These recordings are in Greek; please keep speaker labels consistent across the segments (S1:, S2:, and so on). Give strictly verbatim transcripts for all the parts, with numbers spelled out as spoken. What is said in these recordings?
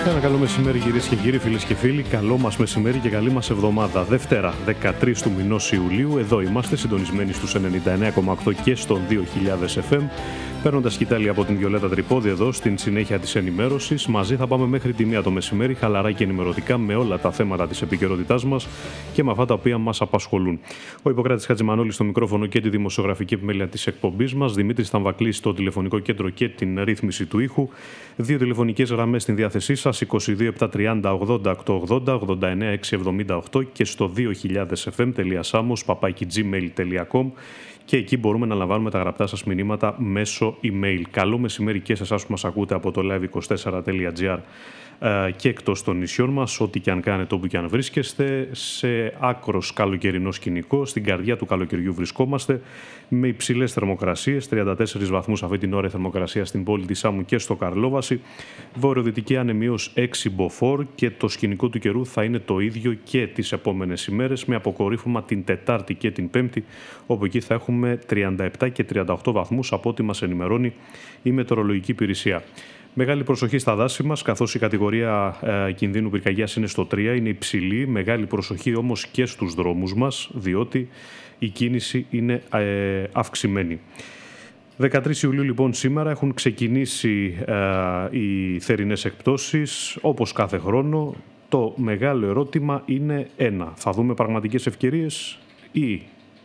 S1: Ένα καλό μεσημέρι, κυρίες και κύριοι, φίλες και φίλοι. Καλό μας μεσημέρι και καλή μας εβδομάδα. Δευτέρα, δεκατρείς του μηνός Ιουλίου. Εδώ είμαστε συντονισμένοι στους ενενήντα εννέα κόμμα οκτώ και στον δύο χιλιάδες εφ εμ. Παίρνοντας σκητάλη από την Βιολέτα Τρυπόδη εδώ στην συνέχεια της ενημέρωσης. Μαζί θα πάμε μέχρι τη μία το μεσημέρι, χαλαρά και ενημερωτικά, με όλα τα θέματα της επικαιρότητάς μας και με αυτά τα οποία μας απασχολούν. Ο Ιπποκράτης Χατζημανόλης στο μικρόφωνο και τη δημοσιογραφική επιμέλεια της εκπομπής μας. Δημήτρης Σταμβακλής στο τηλεφωνικό κέντρο και την ρύθμιση του ήχου. Δύο τηλεφωνικές γραμμές στην διάθεσή σας, είκοσι δύο επτακόσια τριάντα ογδόντα οκτακόσια ογδόντα, ογδόντα εννέα εξακόσια εβδομήντα οκτώ και στο δύο χιλιάδες εφ εμ τελεία samos παπάκι τζι μέιλ τελεία κομ. Και εκεί μπορούμε να λαμβάνουμε τα γραπτά σας μηνύματα μέσω email. Καλό μεσημέρι και σε εσάς που μας ακούτε από το live είκοσι τέσσερα τελεία τζι άρ και εκτός των νησιών μας, ό,τι και αν κάνετε, όπου και αν βρίσκεστε, σε άκρος καλοκαιρινό σκηνικό, στην καρδιά του καλοκαιριού βρισκόμαστε, με υψηλές θερμοκρασίες, τριάντα τέσσερις βαθμούς αυτή την ώρα η θερμοκρασία στην πόλη της Σάμου και στο Καρλόβαση, βορειοδυτική ανεμίως έξι μποφόρ και το σκηνικό του καιρού θα είναι το ίδιο και τις επόμενες ημέρες, με αποκορύφωμα την Τετάρτη και την Πέμπτη, όπου εκεί θα έχουμε τριάντα επτά και τριάντα οκτώ βαθμούς, από ό,τι μας ενημερώνει η Μετεωρολογική Υπηρεσία. Μεγάλη προσοχή στα δάση μας, καθώς η κατηγορία ε, κινδύνου πυρκαγιάς είναι στο τρία, είναι υψηλή. Μεγάλη προσοχή όμως και στους δρόμους μας, διότι η κίνηση είναι ε, αυξημένη. δεκατρείς Ιουλίου λοιπόν σήμερα έχουν ξεκινήσει ε, οι θερινές εκπτώσεις, όπως κάθε χρόνο. Το μεγάλο ερώτημα είναι ένα: θα δούμε πραγματικές ευκαιρίες ή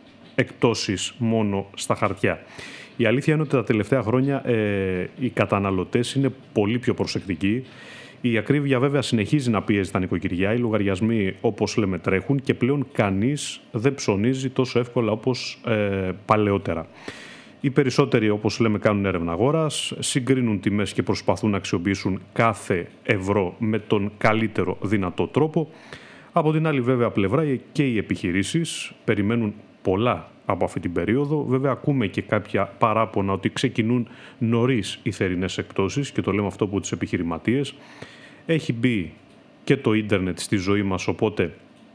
S1: εκπτώσεις μόνο στα χαρτιά? Η αλήθεια είναι ότι τα τελευταία χρόνια ε, οι καταναλωτές είναι πολύ πιο προσεκτικοί. Η ακρίβεια βέβαια συνεχίζει να πιέζει τα νοικοκυριά. Οι λογαριασμοί, όπως λέμε, τρέχουν και πλέον κανείς δεν ψωνίζει τόσο εύκολα όπως ε, παλαιότερα. Οι περισσότεροι, όπως λέμε, κάνουν έρευνα αγοράς, συγκρίνουν τιμές και προσπαθούν να αξιοποιήσουν κάθε ευρώ με τον καλύτερο δυνατό τρόπο. Από την άλλη βέβαια πλευρά και οι επιχειρήσεις περιμένουν πολλά από αυτή την περίοδο. Βέβαια ακούμε και κάποια παράπονα ότι ξεκινούν νωρίς οι θερινές εκπτώσεις, και το λέμε αυτό από τους επιχειρηματίες. Έχει μπει και το ίντερνετ στη ζωή μας, οπότε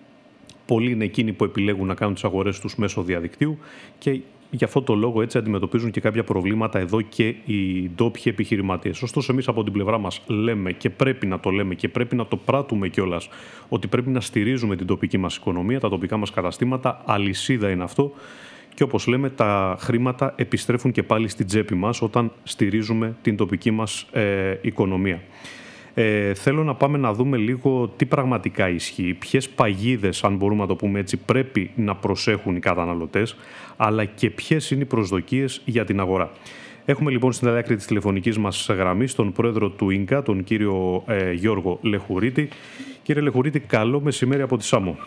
S1: πολλοί είναι εκείνοι που επιλέγουν να κάνουν τις αγορές τους μέσω διαδικτύου και γι' αυτό το λόγο έτσι αντιμετωπίζουν και κάποια προβλήματα εδώ και οι ντόπιοι επιχειρηματίες. Ωστόσο, εμείς από την πλευρά μας λέμε, και πρέπει να το λέμε και πρέπει να το πράττουμε κιόλας, ότι πρέπει να στηρίζουμε την τοπική μας οικονομία, τα τοπικά μας καταστήματα. Αλυσίδα είναι αυτό. Και όπως λέμε, τα χρήματα επιστρέφουν και πάλι στην τσέπη μας όταν στηρίζουμε την τοπική μας ε, οικονομία. Ε, θέλω να πάμε να δούμε λίγο τι πραγματικά ισχύει, ποιες παγίδες, αν μπορούμε να το πούμε έτσι, πρέπει να προσέχουν οι καταναλωτές, αλλά και ποιες είναι οι προσδοκίες για την αγορά. Έχουμε λοιπόν στην άλλη άκρη της τηλεφωνικής μας γραμμής τον πρόεδρο του ΙΝΚΑ, τον κύριο ε, Γιώργο Λεχουρίτη. Κύριε Λεχουρίτη, καλό μεσημέρι από τη Σάμο.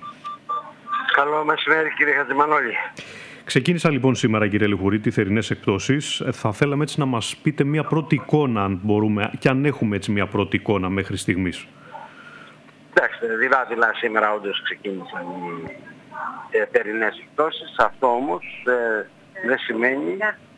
S1: Καλό μεσημέρι, κύριε Χατζημανόλη. Ξεκίνησα λοιπόν σήμερα, κύριε Λεχουρίτη, θερινές εκπτώσεις. Θα θέλαμε έτσι να μας πείτε μια πρώτη εικόνα, αν μπορούμε, και αν έχουμε έτσι μια πρώτη εικόνα μέχρι στιγμής.
S2: Εντάξει, δειλά-δειλά σήμερα όντως ξεκίνησαν οι ε, θερινές εκπτώσεις. Αυτό όμως ε, δεν σημαίνει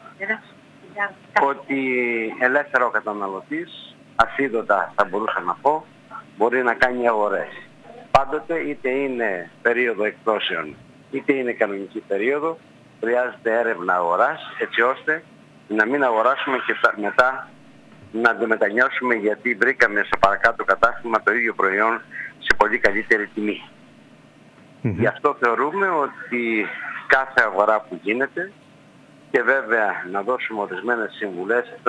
S2: ότι ελεύθερα ο καταναλωτής, ασίδωτα θα μπορούσα να πω, μπορεί να κάνει αγορές. Πάντοτε, είτε είναι περίοδο εκπτώσεων, είτε είναι κανονική περίοδο, χρειάζεται έρευνα αγοράς, έτσι ώστε να μην αγοράσουμε και μετά να το μετανιώσουμε γιατί βρήκαμε σε παρακάτω κατάστημα το ίδιο προϊόν σε πολύ καλύτερη τιμή. Mm-hmm. Γι' αυτό θεωρούμε ότι κάθε αγορά που γίνεται, και βέβαια να δώσουμε ορισμένες συμβουλές,